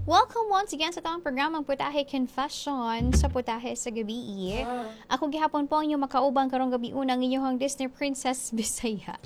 Welcome once again sa tamang programang Putahe Confession sa Putahe sa Gabi. Ako gihapon po ang inyong makaubang karong gabi unang inyong Disney Princess Bisaya.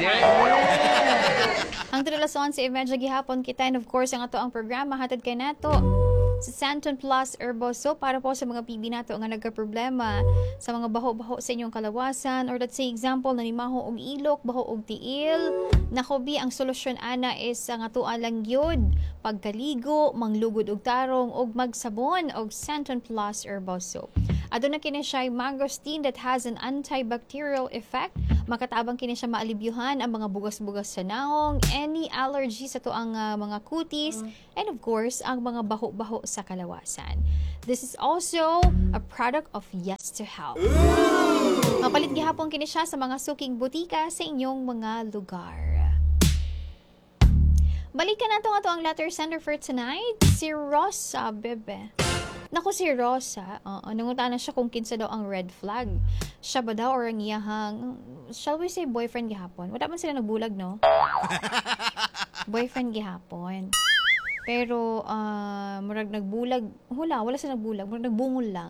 Ang tralason si Imedja gihapon kita, and of course ang ato ang programa hatod kay nato sa Santon Plus Herboso para po sa mga pibi nato nga nagka-problema sa mga baho-baho sa inyong kalawasan, or let's say example nanimaho og ilok, baho og tiil. Nakobi ang solusyon ana is ang ato lang gyud pagkaligo, manglugod og tarong og magsabon og Santon Plus Herboso. Aduna kini siya mangosteen that has an antibacterial effect. Makatabang kini siya maalibyuhan ang mga bugas-bugas sa naong, any allergy sa to ang mga kutis, and of course, ang mga baho-baho sa kalawasan. This is also a product of Yes to Help. Mapalit gihapon kini siya sa mga suking butika sa inyong mga lugar. Balikan nato nga to ang letter sender for tonight, si Rosa, bebe. Naku, si Rosa, nangunta na siya kung kinsa daw ang red flag. Siya ba daw or ang iyahang, shall we say boyfriend gihapon? Wala man sila nagbulag, no? Boyfriend gihapon. Pero, murag nagbulag, wala sila nagbulag, murag nagbungol lang.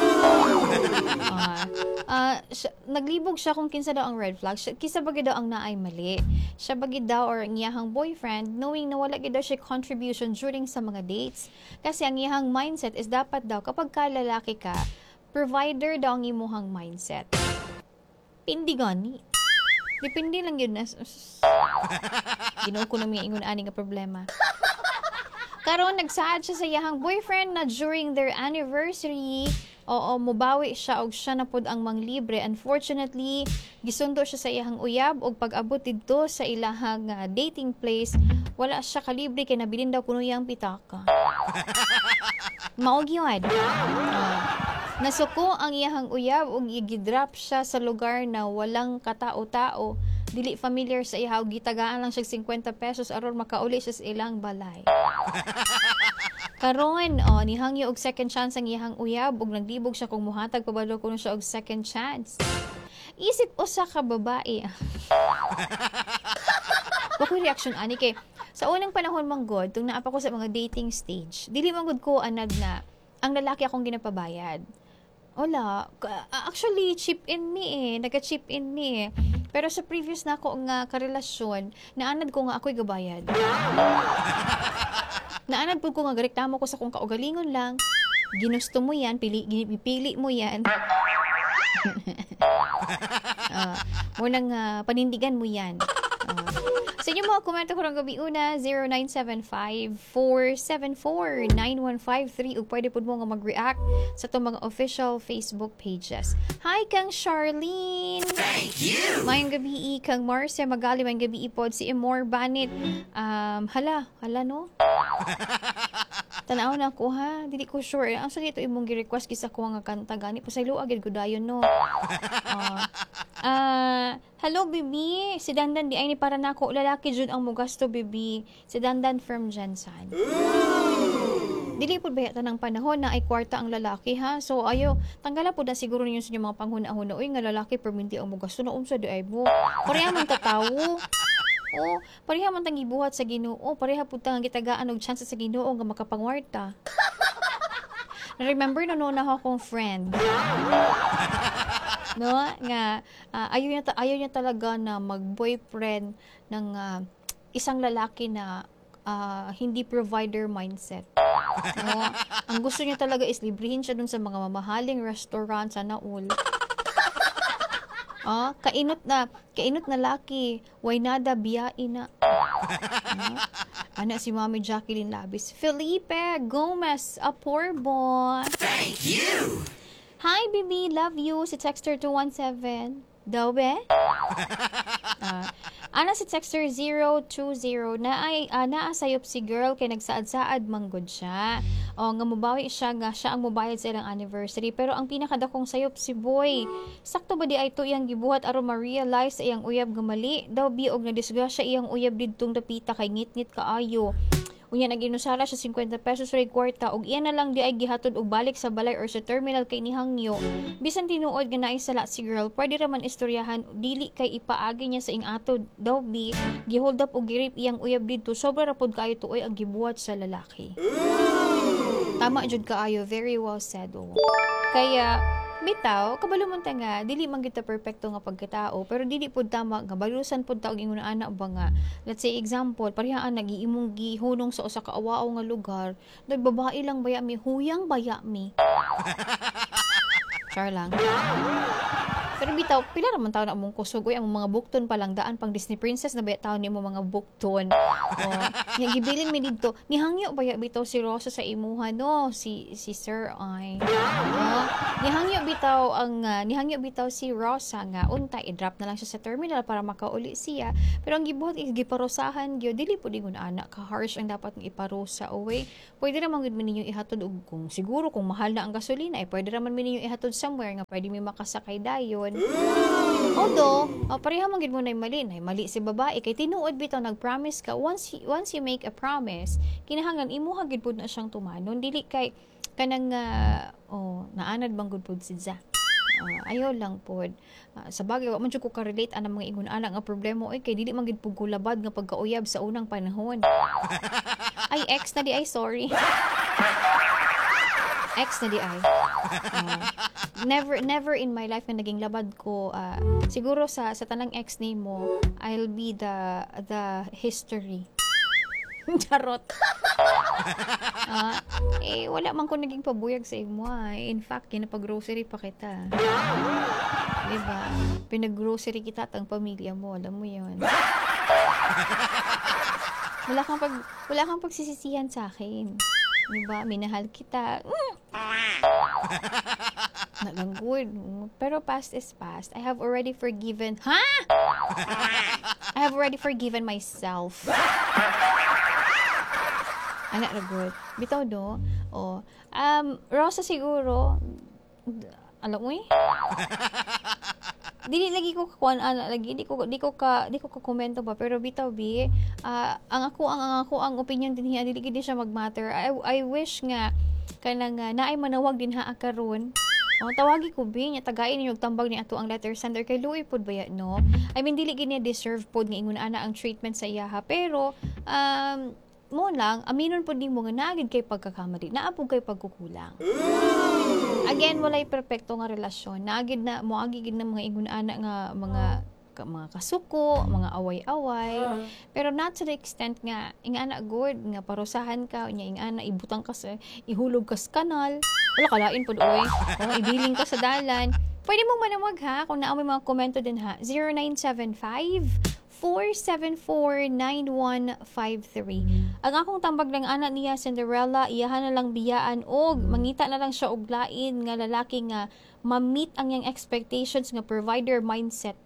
Naglibog siya kung kinsa daw ang red flag. Kisa bagay daw ang naay mali. Siya bagay daw or ang iyahang boyfriend, knowing na wala daw siya contribution during sa mga dates. Kasi ang iyahang mindset is dapat daw, kapag kalalaki ka, provider daw ang imuhang mindset. Pindi gani. Depende lang yun na. Ginoo ko na may ingon ani nga problema. Karon nagsaad siya sa iyahang boyfriend na during their anniversary, mubawi siya og siya na pod ang manglibre. Unfortunately, gisundo siya sa iyahang uyab og pag-abot didto sa ilahang dating place, wala siya kalibre kay nabilin daw kuno yang pitaka. Maog yun. Nasuko ang iyahang uyab og igidrop siya sa lugar na walang katao-tao. Dili familiar sa ihaw, gitagaan lang siya 50 pesos aron makauli siya sa ilang balay. Karon, nihangyo og second chance ang iyahang uyab ug naglibog siya kung muhatag pabalo kuno siya og second chance. Isip usa ka babae. Bakoy reaction ani kay sa unang panahon manggod tung naapa ko sa mga dating stage. Dili manggod ko anad na ang lalaki akong ginapabayad. Wala, actually chip in me nagka-chip in me. Pero sa previous na ako nga karelasyon, naanad ko nga ako'y gabayad. Naanad po ko nga garektamo ko sa kung kaugalingon lang. Ginusto mo yan, pipili mo yan. Munang panindigan mo yan. Sa inyo mga komento ko ng gabi una, 0975-474-9153 o pwede po mo nga mag-react sa itong mga official Facebook pages. Hi kang Charlene! Thank you! Mayang gabi kang Marcia Magali, mayang gabi pod si Emor Banit. Hala no? Tanaw na ko ha, dili ko sure. Ang sakit ito imong gi-request kisa ko nga kanta gani pasaylo agad ko dayon no. Hello baby, si Dandan di ay ni para nako lalaki jud ang mugasto baby. Si Dandan from Jensen. Dili pud ba tanang panahon na ay kwarta ang lalaki ha. So ayo, tanggala pud na siguro ninyo sa inyong mga panghuna-huna. Uy nga lalaki perminti ang mugasto na unsa di ay mo. Pareha man tatawo. Pareha man tang gibuhat sa Ginoo. Pareha pud tang gitagaan og chance sa Ginoo nga makapangwarta. Remember no na akong friend. No, nga ayaw niya talaga na mag-boyfriend ng isang lalaki na hindi provider mindset. No, ang gusto niya talaga is librihin siya dun sa mga mamahaling restaurant sa Naul. Kainot na laki, way nada biyain na. Ana si Mami Jacqueline Labis. Felipe Gomez Aporbo. Thank you! Hi, baby. Love you. Si Texter 217. Daw, be? Ana si Texter 020. Naasayop si girl kay nagsaad-saad manggod siya. Nga mubawi siya nga siya ang mubayad sa ilang anniversary. Pero ang pinakadakong sayop si boy. Sakto ba di ay ito iyang gibuhat aron ma-realize sa iyang uyab nga mali? Daw biog na disgrasya iyang uyab didtong dapita kay ngit-ngit kaayo. Unya naginusara siya 50 pesos ray kwarta ug iya na lang di ay gihatod og balik sa balay or sa terminal kay ni hangyo. Bisan tinuod nga naay sala si girl, pwede ra man istoryahan dili kay ipaagi niya sa ingatod. Daw bi gihold up og girip iyang uyab didto. Sobra ra pod kaayo tuoy ang gibuhat sa lalaki. Tama jud kaayo, very well said. Kaya bitaw, kabalo man ta nga, dili man kita perfecto nga pagkatao, pero dili pud tama nga balusan pud ta og ingon ana ba nga. Let's say example, parehaan nagiimong gihunong sa usa ka awao nga lugar, nagbabae lang baya mi, huyang baya mi. Char lang. Pero bitaw, pila ra man taon na among kusog oy, ang mga bukton pa lang daan pang Disney princess na baya taon nimo mga bukton. Yang gibilin mi didto, nihangyo baya bitaw si Rosa sa imuha no, si Sir ay. Nihangyo bitaw si Rosa nga unta i-drop na lang siya sa terminal para makauli siya. Pero ang gibuhat giparusahan gyud, dili pud ingon ana ka harsh ang dapat nga iparusa oy. Pwede ra man gud ninyo ihatod og kung siguro kung mahal na ang gasolina ay pwede ra man ninyo ihatod somewhere nga pwede mi makasakay dayon. Although, pareha man gid mo nay mali si babae kay tinuod bitaw nag-promise ka once you make a promise, kinahanglan imuha gid pud na siyang tumanon dili kay kanang naanad bang gud pud sidya. Ayaw lang pod. Sa bagay wa man jud ko ka-relate anang mga ingon ana nga problema oy kay dili man gid pud ko labad nga pagkauyab sa unang panahon. Ay ex na di ay sorry. Ex na di ay. Never in my life na naging labad ko. Siguro sa tanang ex nimo, I'll be the history. Charot. Wala man ko naging pabuyag sa imo. In fact, ginapag-grocery pa kita. Diba? Pinag-grocery kita at ang pamilya mo. Alam mo yun. Wala kang pagsisisihan sa akin. Diba? Minahal kita. Nalanggod. Pero past is past. I have already forgiven. Ha? I have already forgiven myself. Anak na good. Bitaw do. Rosa siguro. Alam mo eh? Dili lagi ko kakuan lagi di ko ka komento ba pero bitaw bi ang opinion din hiya dili gid siya magmatter. I wish nga kanang naay manawag din ha karon. Tawagi ko bi nya tagain ninyo tambag ni ato ang letter sender kay luoy pod baya no. I mean dili gid niya deserve pod nga ingon ana ang treatment sa iya ha pero mo lang aminon pod nimo nga naagid kay pagkakamali naapog kay pagkukulang. Again, walay perpekto nga relasyon. Naagid na moagi gid na mga ingon ana nga mga kasuko, mga away-away. Pero not to the extent nga ingana good nga parusahan ka nya ingana ibutang ka sa ihulog ka sa kanal. Wala kalain pod oy. Ibiling ka sa dalan. Pwede mo manawag ha kung naa may mga komento din ha. 0975-474-9153. Ang akong tambag ng anak niya Cinderella, iyahan na lang biyaan og mangita na lang siya og lain nga lalaki nga ma-meet ang yang expectations nga provider mindset.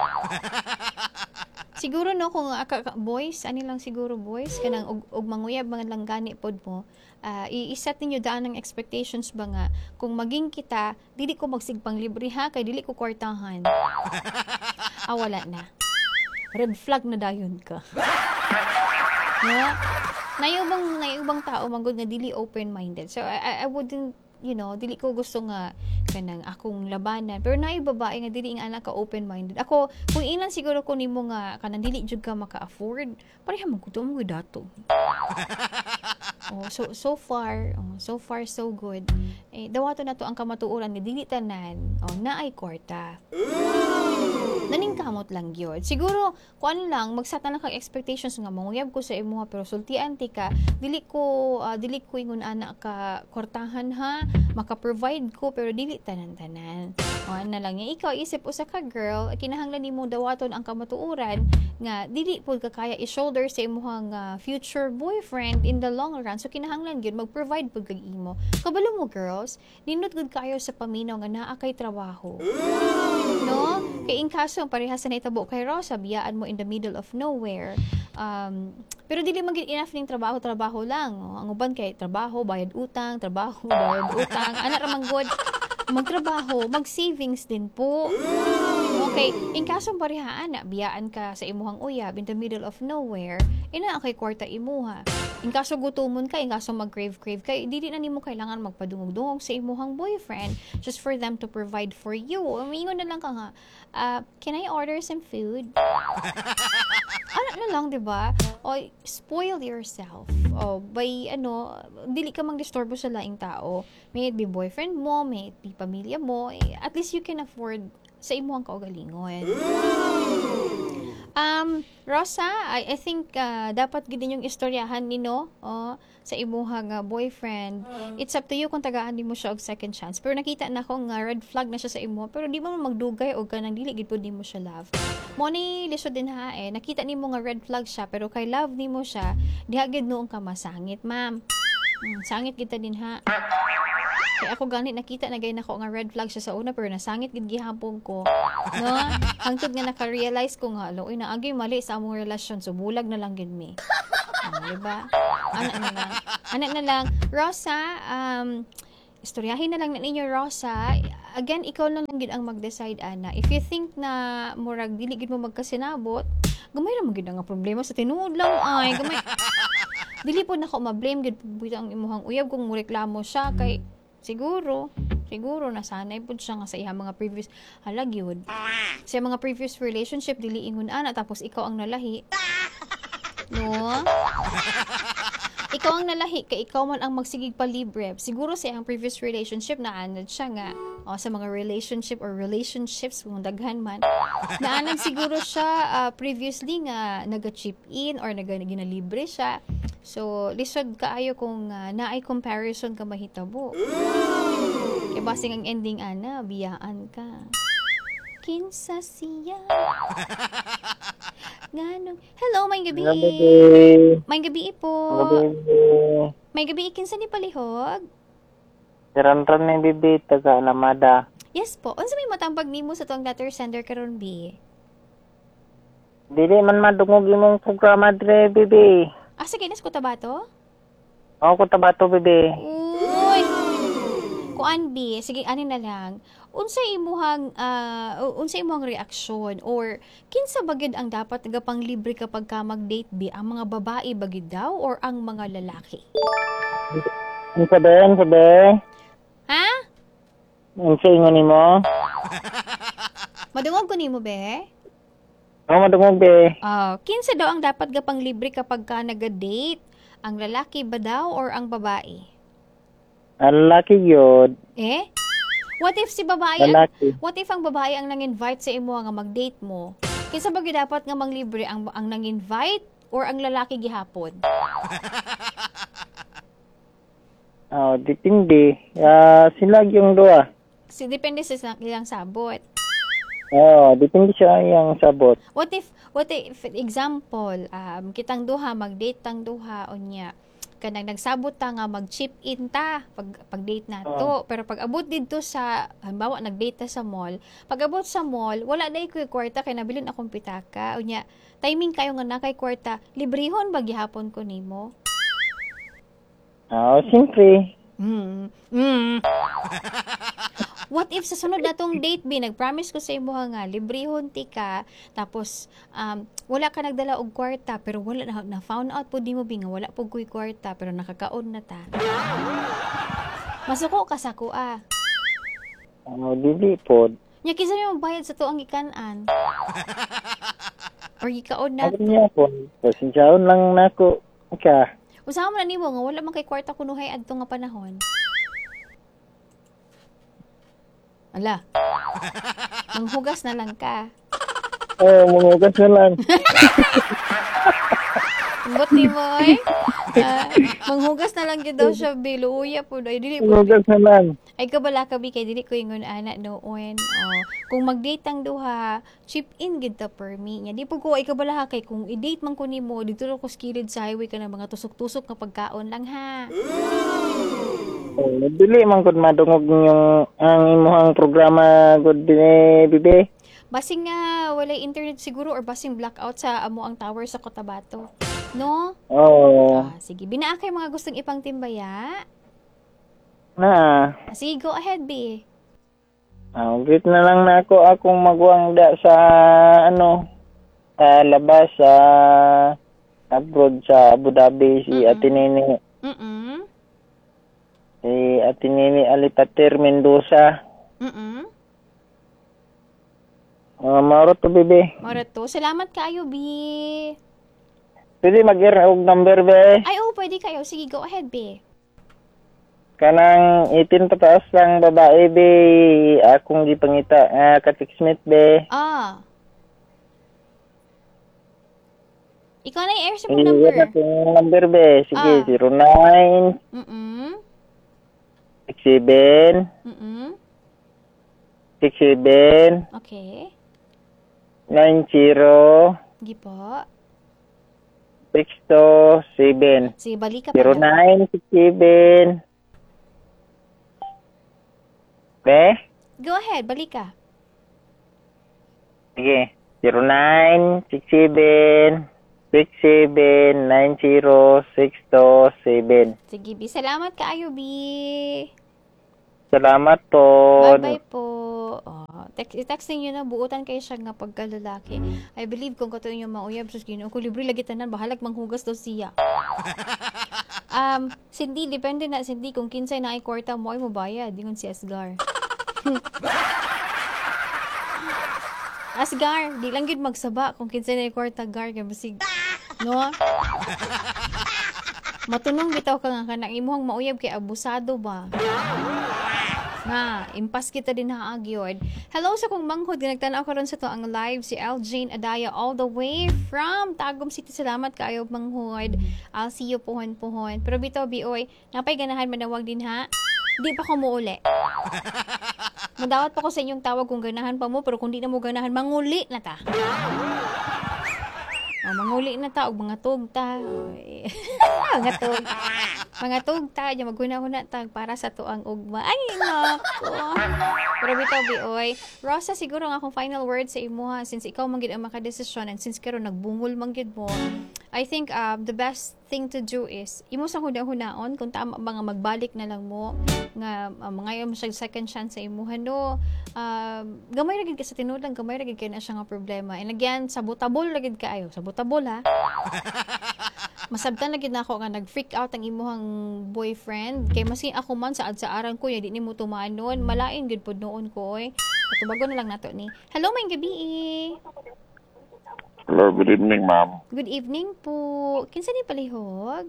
Siguro no kung boys, ani lang siguro boys kanang og manguyab mga langgani pod mo. I-set ninyo daan ng expectations ba nga kung maging kita dili ko magsigpang libre ha kay dili ko kwartahan. Wala na. Red flag na dayon ka. Yeah? Nayubang tao manggod nga dili open-minded. So I wouldn't, dili ko gusto nga kanang akong labanan. Pero naay babae nga dili nga anak ka open-minded. Ako, kung ilan siguro ko nimo nga kanang dili jud ka maka-afford, pareha man kuto mo dato. So far so good. Dawato na to ang kamatuoran nga dili tanan. Naay kwarta. Naningkamot lang gyud. Siguro kuan lang magsat na lang kag expectations nga manguyab ko sa imo pero sultian ti ka dili ko ingon ana ka kwartahan ha maka-provide ko pero dili tanan-tanan. Na lang niya ikaw isip usa ka girl kinahanglan nimo dawaton ang kamatuoran nga dili pud ka kaya i-shoulder sa imong future boyfriend in the long run. So kinahanglan gyud mag-provide pud kag imo. Kabalo mo girls, nindot gud kayo sa paminaw nga naa kay trabaho. No? Kay in kaso parehas na itabo kay Rosa, biyaan mo in the middle of nowhere. Pero dili man gid enough ning trabaho lang. Ang uban kay trabaho, bayad utang, Anak ra man good magtrabaho, mag-savings din po. Kay in kasong parihaan na biyaan ka sa imuhang uyab in the middle of nowhere, ina kay kwarta imuha. In kaso gutumon ka, in kaso mag-crave ka, di na nimo kailangan magpadungog-dungog sa imuhang boyfriend just for them to provide for you. Umingon na lang ka nga, can I order some food? Ano na lang, 'di ba? O spoil yourself. O by dili ka mang-disturbo sa laing tao. May it be boyfriend mo, may it be pamilya mo, at least you can afford sa imuhang kaugalingon. Rosa, I think dapat gid yung istoryahan nino sa imuhang boyfriend. It's up to you kung tagaan mo siya og second chance. Pero nakita na ko nga red flag na siya sa imo, pero di mo magdugay og kanang dili gid pud nimo siya love. Mo ni lisod din ha nakita nimo nga red flag siya pero kay love nimo siya, diha gid noong ka masangit, ma'am. Sangit kita din ha. Kaya ako ganit nakita na gay nako nga red flag siya sa una pero nasangit gid gihapon ko. No? Hangtod nga naka-realize ko nga loy na agi mali sa among relasyon so bulag na lang gid mi. Diba? Anak na lang. Rosa, istoryahin na lang na ninyo, Rosa. Again, ikaw na lang gid ang mag-decide, ana. If you think na murag dili gid mo magkasinabot, gamay ra man gid nga problema sa tinuod lang ay gamay. Dili po nako ma-blame gid pud ang imuhang uyab kung mureklamo siya kay siguro nasanay pud siya nga sa iyang mga previous halagyod. Sa mga previous relationship dili ingon ana tapos ikaw ang nalahi. No? Ikaw ang nalahi kay ikaw man ang magsigig palibre. Siguro sa iyang previous relationship naanad siya nga sa mga relationship or relationships kung daghan man. Naanad siguro siya previously nga naga-chip in or ginalibre siya. So, lisod kaayo kung naay comparison ka mahitabo. Kaya basing ang ending, ana, biyaan ka. Kinsa siya. Ganong. Hello, may gabi. May gabi po. May gabi, kinsa ni palihog? Siranran ni bibi, taga Alamada. Yes po. Unsa may matambag nimo sa tuang letter sender karon bi? Dili man madungog imong programa dire, bibi. Sige, nas ko tabato? Oo, ko tabato, bibi. Uy! Kuan bi, sige ani na lang. Unsa imuhang reaksyon or kinsa bagid ang dapat gapang libre kapag ka mag-date bi, ang mga babae bagid daw or ang mga lalaki? Sabi. Ha? Unsa ingon nimo? Madungog ko nimo be? Oo, madungog be. Kinsa daw ang dapat gapang libre kapag ka nag-date? Ang lalaki ba daw or ang babae? Ang laki yun. What if si babae what if ang babae ang nang-invite sa imo nga mag-date mo? Kinsa ba gyud dapat nga manglibre ang nang-invite or ang lalaki gihapon? Depende. Sila yung dua. Depende sa ilang sabot. Depende siya yung sabot. What if example, kitang duha mag-date tang duha unya kanang nagsabot ta nga mag-chip in ta pag-date nato. Pero pag abot didto sa halimbawa nag-date ta sa mall, pag abot sa mall wala na ikoy kwarta kay nabilin akong pitaka unya timing kayo nga nakay kwarta librehon ba gihapon ko nimo? Siyempre. What if sa sunod natong date bi nagpromise ko sa imo nga librehon ti ka tapos wala ka nagdala og kwarta pero wala na found out pud nimo bi nga wala pud koy kwarta pero nakakaon na ta. Masuko ka sa kuha. Dili pod. Nya kinsa may magbayad sa tuang ikanan? Or gikaon na. Ako niya po. Pasensyaon lang nako. Ka. Usaha mo na nimo nga wala man kay kwarta kunuhay adto nga panahon. Ala. Manghugas na lang ka. Manghugas na lang. Buti mo manghugas na lang gid daw siya biluya po ay dili po. Manghugas na lang. Ay kabala ka bi kay dili ko ingon ana noon. Kung mag-date ang duha, chip in gid ta per me. Nya di po ko ay kabala kay kung i-date man ko nimo dito ko skilled sa highway ka na mga tusok-tusok nga pagkaon lang ha. Dili man gud madungog ang imong programa gud dinhi, bibi. Basing nga walay internet siguro or basing blackout sa amo ang tower sa Cotabato. No? Sige, binaakay mga gustong ipang timbaya. Na. Sige, go ahead, B. Git na lang na akong magwang da sa labas sa abroad sa Abu Dhabi si Ate Nini. Si Ate Nini Alipater Mendoza. Mauro to, bebe. Mauro to. Salamat kaayo, Bi. Pwede mag-air og number, be. Ay, oo, pwede kayo. Sige, go ahead, Bi. Kanang 18 pataas lang babae, be. Akong gipangita, ka-textmate, be. Ikaw na i-air sa mong number. Number, be. Sige, 09 67 67 Okay. 90 Sige po. 627 Sige, balik ka pa na. 0967 Be? Go ahead, balik ka. Sige. 0967 6790 Sige, Bi. Salamat kaayo, Bi. Salamat po. Bye-bye po. Texting nyo na, buutan kayo siya nga pagkalalaki. I believe kung kato yung mauyab sa Ginoo, kung libre lagi tanan, bahalag manghugas daw siya. Cindy, depende na, Cindy, kung kinsay na ay kwarta mo ay mabayad, dingon si Asgar. Asgar, di lang yun magsaba kung kinsay na ay kwarta, Gar, kaya masig, no? Matunong bitaw ka nga kanang imuhang mauyab kay abusado ba? Na, impas kita din haagyod. Hello sa kong manghod, nagtanaw ko ron sa to ang live si L. Jane Adaya all the way from Tagum City. Salamat kaayo manghod. I'll see you puhon. Pero bitaw bioy, napay ganahan manawag din ha. Di pa ko muuli. Madawat pa ko sa inyong tawag kung ganahan pa mo, pero kung di na mo ganahan, manguli na ta. Manguli na ta, og mga tugta. Mga tugta, yung maghuna-huna tag para sa tuang ugma. Ay, nako. Pero bitaw, bioy. Rosa, siguro nga akong final word sa imuha, since ikaw manggid ang makadesisyon, and since karon nagbungol manggid mo, I think the best thing to do is, imo sa hunaon kung tama ba nga magbalik na lang mo, nga mga yung second chance sa imuha, no? Gamay ragid ka sa tinulang, gamay ragid ka na siya nga problema. And again, sabotabol ragid ka ayo. Sabotabol, ha? Masabtan lagi na ako nga nag-freak out ang imuhang boyfriend kay masin ako man sa aran ko ya di nimo tumanon malain gud pod noon ko oy. Tubago na lang nato ni. Hello, may gabi. Hello, good evening, ma'am. Good evening po. Kinsa ni palihog?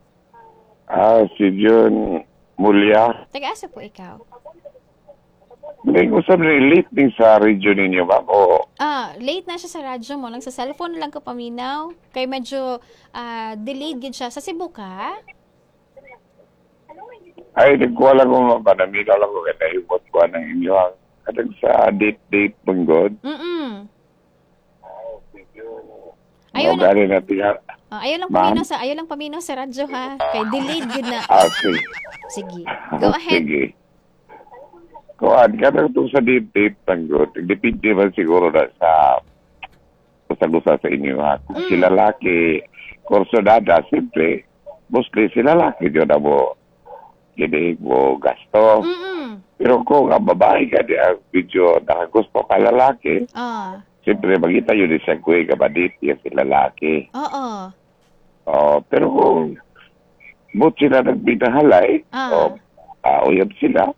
Si John Mulya. Taga-asa po ikaw? Hindi ko sabi late din sa region ninyo, ma'am. O, Late na siya sa radyo mo. Lang sa cellphone na lang ko paminaw. Kay medyo delayed gid siya. Sa Cebu ka? ay, nagkuha lang ko, mapanamin lang ko kaya naibot ko ng inyo. Kadang sa date banggod. Ayaw Ayaw na. Ma'am? Ayaw lang paminaw sa radyo, ha. Kay delayed gid na. Okay. Sige. Go ahead. Sige. Kuhaan, kadang itong sa date banggod. Depende man siguro na sa gusa sa inyo, ha. Kung sila laki, korsonada, simple, mostly sila laki, yun na mo, kinig mo gasto. Pero kung ang babae ka di ang video nakagusto ka lalaki, siyempre magita yun sa kuya kabadit yan si lalaki. Pero kung but sila nagbinahalay, uyab sila,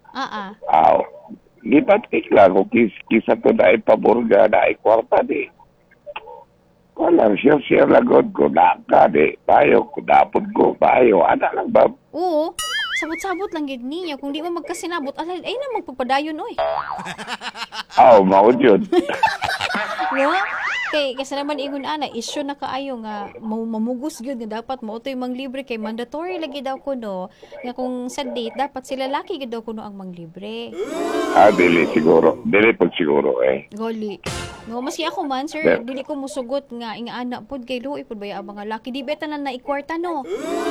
lipat lang kung kisa to na ipaburga na ikwarta di. Walang siya lagod ko na ka di. Bayo ko, napod ko, bayo. Anak lang ba? Oo. Sabot-sabot lang gid niya. Kung di mo magkasinabot, ay na magpapadayon, oy. Maud yun. No? Kasi naman ingon ana, issue na kaayo nga mamugos gyud nga dapat mo utoy manglibre kay mandatory lagi daw kuno nga kung sa date dapat sila laki gid daw kuno ang manglibre. Dili siguro. Dili pag siguro Gali. No, maski ako man sir, dili ko musugot nga ana pod kay luoy pod baya ang mga laki di beta na ikwarta no.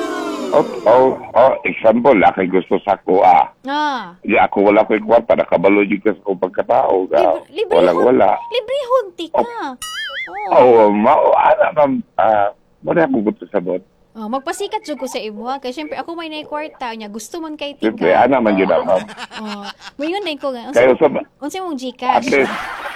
Example, laki gusto sa ko Di ako wala ko ikwarta, nakabalo yun ka sa pagkatao. Wala. Librehon, tika. Ana ma'am, muna akong gusto sabot. Magpasikat jud ko sa imo ha. Kay syempre ako may nay kwarta niya. Gusto man kay Siyempre, tika. ana man yun ako. Mayon din ko nga. Kayo sa... Unsa mong At Gcash? least,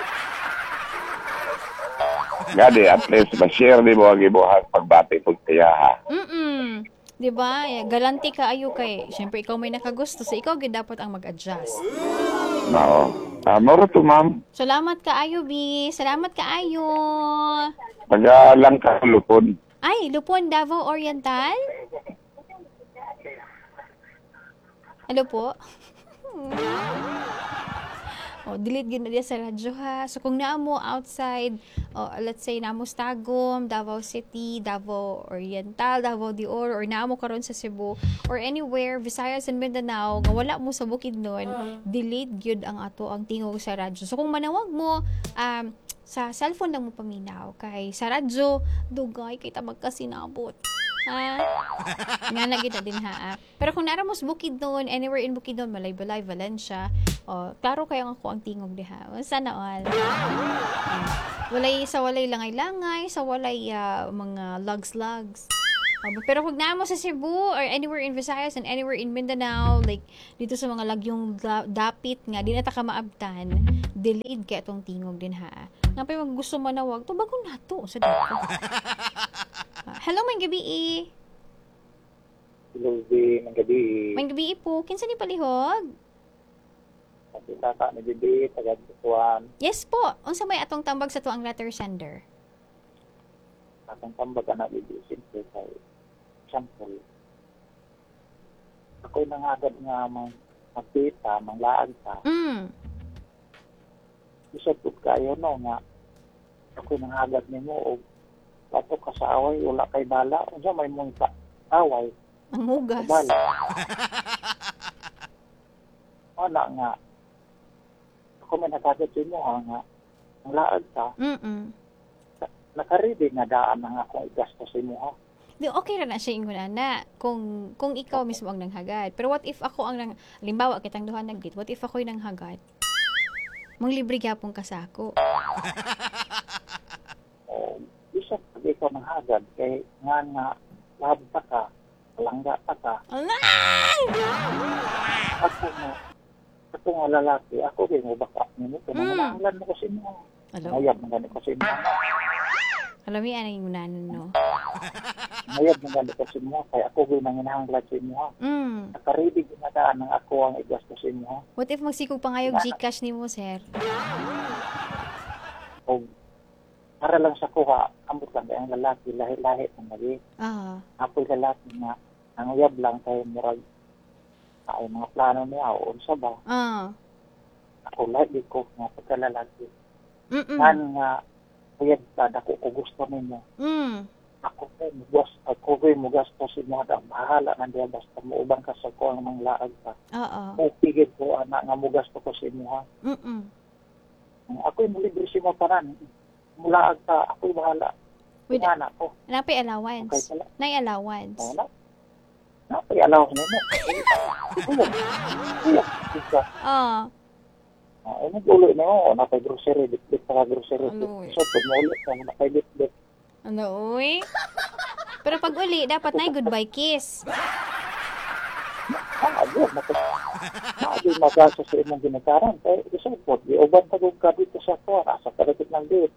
gani, at least, ma-share ni mo ang ibuhang pagbati pag tiyaha. Di ba? Galanti ka ayo kay. Syempre ikaw may nakagusto. So ikaw gid dapat ang mag-adjust. Oo. Moro to, ma'am. Salamat ka ayo, B. Salamat ka ayo. Pag-lang ka lupon. Ay, Lupon, Davao Oriental? Hello po? Delete gina dia sa radyo ha. So kung naa mo outside, let's say naa mo Tagum, Davao City, Davao Oriental, Davao de Oro, or naa mo karon sa Cebu, or anywhere, Visayas and Mindanao, nga wala mo sa Bukidnon, delete gyud ang ato ang tingog sa radyo. So kung manawag mo, sa cellphone lang mo paminaw, kay sa radyo, dugay, kita magkasinabot. Ha? Nga na kita din ha. Pero kung nara mo sa Bukidnon, anywhere in Bukidnon, Malay-Balay, Valencia, klaro kayo ako ang tingog diha. Sana all. Walay langay-langay, sa walay mga lugs-lugs. Pero kung naa mo sa Cebu or anywhere in Visayas and anywhere in Mindanao, like dito sa mga lagyong dapit nga, di na ta ka maabtan, delayed kaya itong tingog din ha. Nga pa yung gusto manawag, to bago na to sa dito. Hello, may gabi Hello, ng gabi. May gabi po. Kinsa ni palihog? Kasi tata ni Bibi, taga-Bukuan. Yes po. Unsa may atong tambag sa tuang letter sender? Atong tambaga na Bibi, simple kay sample. Ako'y nangagad nga magpita, manglaag ka. Isod po kayo no nga ako'y nangagad ni mo o lato ka sa away, wala kay bala. Unsa may mong away? Ang hugas. Bala. Wala nga. Ako may nagagad sa inyo nga ang laag ka. Nakaridi nga daan na nga kung igasto sa inyo ha. Di okay ra na siya ingon ana kung ikaw mismo ang nanghagad. Pero what if ako ang halimbawa kitang duha nagdit, what if ako'y nanghagad? Mang libre gyapon ka sa ako. Isa pag ikaw nanghagad kay nga labta ka, palangga ka. Ako nga lalaki, ako din mo back up nimo. Kung nangalan mo ko sa inyo. Mayab na gani ko sa inyo. Alam mo yan ang imunanan, no? Mayab na gani ko sa inyo. Kaya ako din nanginahanglan sa inyo. Nakaridig na daan ng ako ang igasto sa inyo. What if magsikog pangayog Gcash ni mo, sir? O para lang sa kuha, ambot lang kaya ang lalaki, lahi-lahi ng mali. Ako'y lalaki nga, ang uyab lang kayo murag ay mga plano niya o unsa ba? Ako lagi ko nga pagkalalaki. Nga uyab ka, dako ko gusto ninyo. Ako ko mo gasto sa inyo, bahala na diya basta muubang ka sa ko ang mga laag ka. O pigil ko, anak nga mo gasto ko sa inyo ha. Ako'y mulibre si mo paran. Mulaag ka, ako'y bahala. With anak ko. Napay allowance. Okay, Nay allowance. Napay allowance nimo. Nag-ulo na mo, napay grocery, bit ka grocery. So, pag maulit na, napay bit. Ano, uy? Pero pag uli, dapat na goodbye kiss. Maagod magasa sa imong ginikaran. Kaya isupot, di uban tagog ka dito sa kuha, sa kalapit ng date.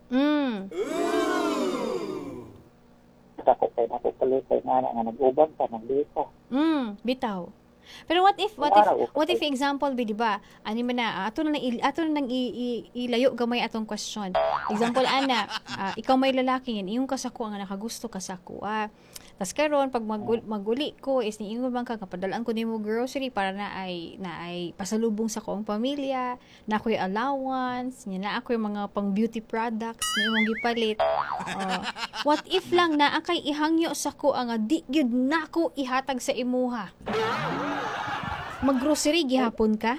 Ako kalit, kaya nga nag-uban ka ng dito. Bitaw. Pero what if example di ba? Ani man na ato na ilayo gamay atong question. Example ana, ikaw may lalaki yan, iyong kasako nga nakagusto kasako. Tas karon pag maguli ko is niingon man ka kapadalaan ko nimo grocery para na ay pasalubong sa koong pamilya, na ako'y allowance, nya na ako'y mga pang beauty products ni imong gipalit. What if lang na akay ihangyo sa ko ang di gyud nako ihatag sa imuha. Mag-grocery gihapon ka?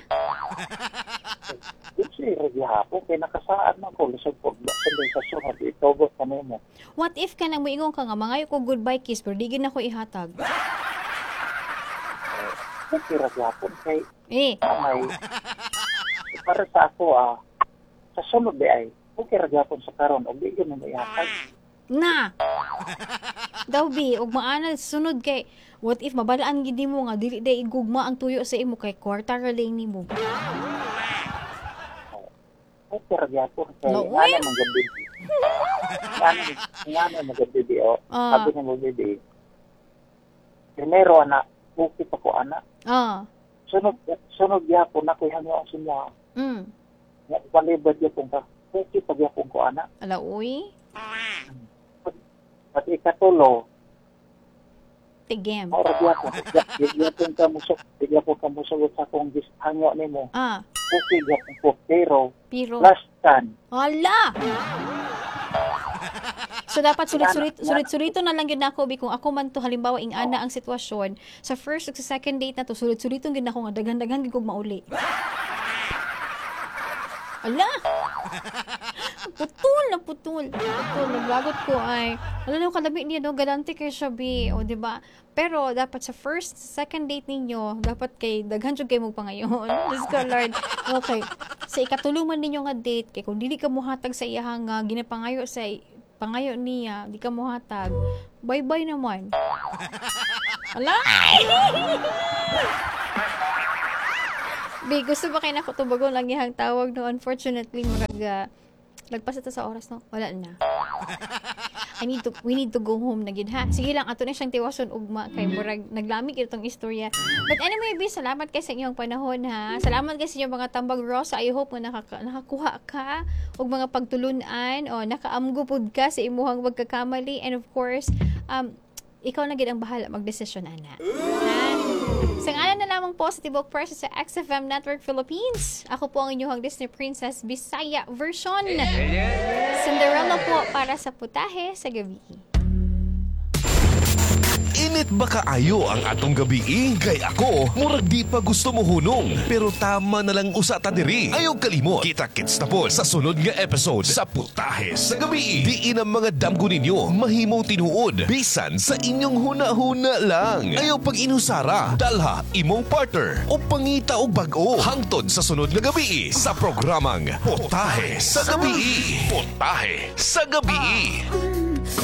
Grocery gihapon kay nakasaan man ko lisod po sa sunod itogot kami mo. What if ka nang moingon ka nga mangayo ko goodbye kiss pero di gyud nako ihatag? Grocery gihapon kay may para sa ako sa sunod ay okay ra gihapon sa karon og di gyud mo ihatag. Na. Daw bi, ug maana sunod kay what if mabalaan gid mo nga dili day igugma ang tuyo sa imo kay kwarta ra lang nimo. Ay, pero gyapon kay No, ano man gabi. Ano man gabi o. Sabi ni mo bibi. Primero anak, okay pa ko anak. Sunod gyapon na ko'y hangyo ang sunya. Nga palibad gyapon ka. Okay pa gyapon ko anak. Ala uy. At ikatulo, tigem. ora gyapon ka musok sa kong hangyo nimo. Okay gyapon ko pero last time. Ala. So dapat sulit-sulito na lang yun ako kung ako man to halimbawa ing ana ang sitwasyon sa first ug sa second date na to sulit-sulitong gid ako nga daghan-daghan gid kog mauli. Ala. Putol. Naglagot ko ay alam mo kalabi niya no galante kay Shabi o di ba? Pero dapat sa first second date ninyo dapat kay daghan jud kay mo pangayon. Diyos ko Lord. Okay. Sa ikatulungan ninyo nga date kay kung dili ka mohatag sa iya nga ginapangayo sa pangayo niya, di ka mohatag. Bye-bye naman. Ala! Bi, gusto ba kayo na kutubagon lang yung tawag no? Unfortunately, lagpas ito sa oras no? Wala na. We need to go home na gid ha. Sige lang, ato na siyang tiwason ugma kay murag naglamig itong istorya. But anyway, Bi, salamat kay sa inyong panahon ha. Salamat kay sa inyong mga tambag Rosa. I hope mo nakakuha ka og mga pagtulunan o nakaamgo pud ka sa imuhang pagkakamali and of course, ikaw na gid ang bahala magdesisyon ana. Ha? Sa ngalan na lamang po sa Tibok Press sa XFM Network Philippines. Ako po ang inyong Disney Princess Bisaya version. Cinderella po para sa putahe sa gabi. Init ba kaayo ang atong gabi? Kay ako, murag di pa gusto mo hunong. Pero tama na lang usa ta diri. Ayaw kalimot. Kita-kits na po sa sunod nga episode sa Putahe sa Gabi. Diin ang mga damgo ninyo mahimo tinuod. Bisan sa inyong huna-huna lang. Ayaw pag inusara. Dalha imong partner o pangita og bag-o. Hangtod sa sunod nga gabi sa programang Putahe sa Gabi. Putahe sa Gabi.